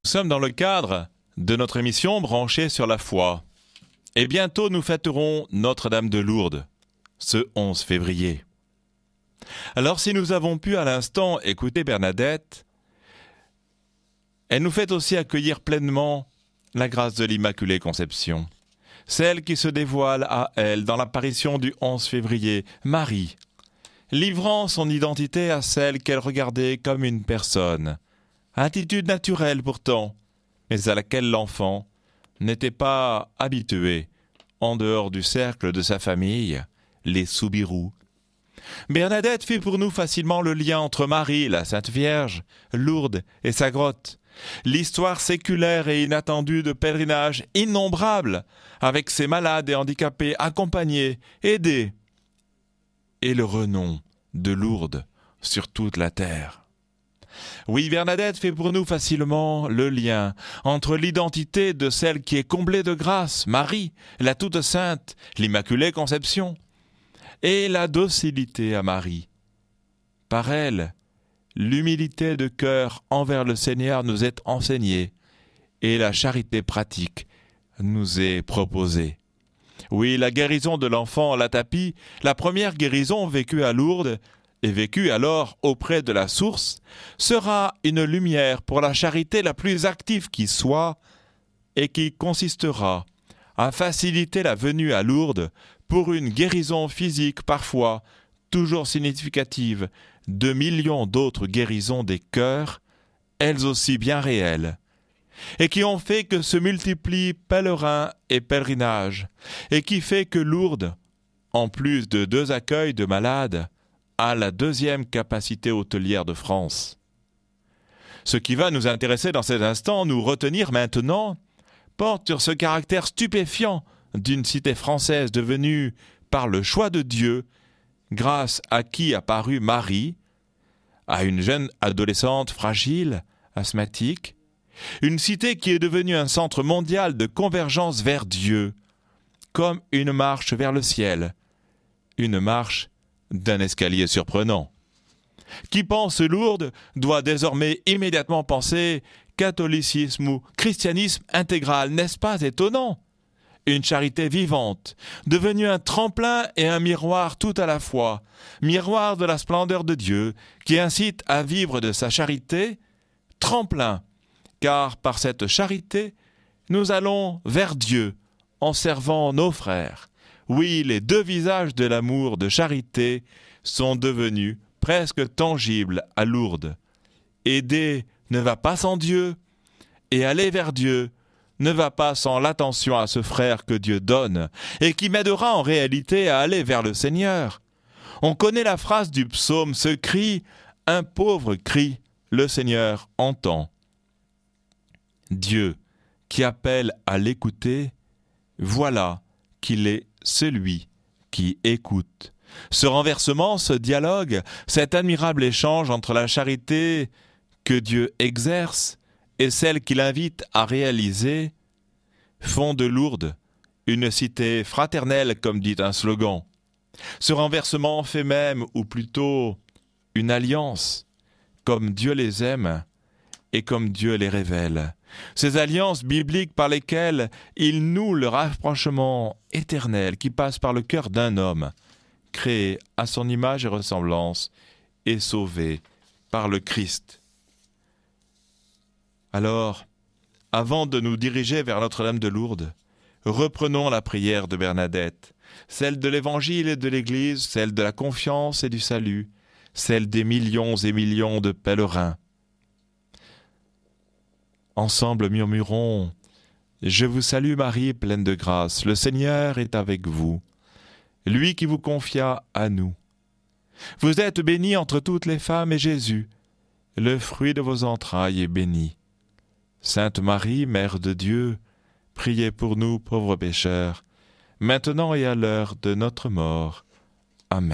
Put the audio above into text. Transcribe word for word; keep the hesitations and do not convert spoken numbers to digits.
Nous sommes dans le cadre de notre émission branchée sur la foi. Et bientôt nous fêterons Notre-Dame de Lourdes, ce onze février. Alors si nous avons pu à l'instant écouter Bernadette, elle nous fait aussi accueillir pleinement la grâce de l'Immaculée Conception, celle qui se dévoile à elle dans l'apparition du onze février, Marie, livrant son identité à celle qu'elle regardait comme une personne, attitude naturelle pourtant, mais à laquelle l'enfant n'était pas habitué en dehors du cercle de sa famille, les Soubirous. Bernadette fait pour nous facilement le lien entre Marie, la Sainte Vierge, Lourdes et sa grotte, l'histoire séculaire et inattendue de pèlerinages innombrables avec ses malades et handicapés accompagnés, aidés, et le renom de Lourdes sur toute la terre. Oui, Bernadette fait pour nous facilement le lien entre l'identité de celle qui est comblée de grâce, Marie, la toute sainte, l'Immaculée Conception, et la docilité à Marie. Par elle, l'humilité de cœur envers le Seigneur nous est enseignée et la charité pratique nous est proposée. Oui, la guérison de l'enfant Latapi, la première guérison vécue à Lourdes, et vécue alors auprès de la source, sera une lumière pour la charité la plus active qui soit et qui consistera à faciliter la venue à Lourdes pour une guérison physique parfois toujours significative de millions d'autres guérisons des cœurs, elles aussi bien réelles, et qui ont fait que se multiplient pèlerins et pèlerinages, et qui fait que Lourdes, en plus de deux accueils de malades, a la deuxième capacité hôtelière de France. Ce qui va nous intéresser dans cet instant, nous retenir maintenant, porte sur ce caractère stupéfiant d'une cité française devenue, par le choix de Dieu, grâce à qui apparut Marie, à une jeune adolescente fragile, asthmatique, une cité qui est devenue un centre mondial de convergence vers Dieu, comme une marche vers le ciel, une marche d'un escalier surprenant. Qui pense Lourdes doit désormais immédiatement penser catholicisme ou christianisme intégral, n'est-ce pas étonnant? Une charité vivante, devenue un tremplin et un miroir tout à la fois, miroir de la splendeur de Dieu, qui incite à vivre de sa charité, tremplin, car par cette charité, nous allons vers Dieu en servant nos frères. Oui, les deux visages de l'amour de charité sont devenus presque tangibles à Lourdes. Aider ne va pas sans Dieu, et aller vers Dieu ne va pas sans l'attention à ce frère que Dieu donne, et qui m'aidera en réalité à aller vers le Seigneur. On connaît la phrase du psaume, ce cri, un pauvre cri, le Seigneur entend. Dieu, qui appelle à l'écouter, voilà qu'il est celui qui écoute. Ce renversement, ce dialogue, cet admirable échange entre la charité que Dieu exerce et celle qu'il invite à réaliser font de Lourdes une cité fraternelle, comme dit un slogan. Ce renversement fait même, ou plutôt une alliance, comme Dieu les aime et comme Dieu les révèle. Ces alliances bibliques par lesquelles il noue le rapprochement éternel qui passe par le cœur d'un homme, créé à son image et ressemblance et sauvé par le Christ. Alors, avant de nous diriger vers Notre-Dame de Lourdes, reprenons la prière de Bernadette, celle de l'Évangile et de l'Église, celle de la confiance et du salut, celle des millions et millions de pèlerins. Ensemble murmurons « Je vous salue Marie, pleine de grâce, le Seigneur est avec vous, lui qui vous confia à nous. Vous êtes bénie entre toutes les femmes et Jésus, le fruit de vos entrailles est béni. Sainte Marie, Mère de Dieu, priez pour nous pauvres pécheurs, maintenant et à l'heure de notre mort. Amen. »